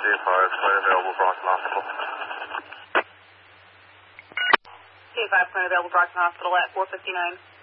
T5, point available, Brockton Hospital. T5, point available, Brockton Hospital at 4:59.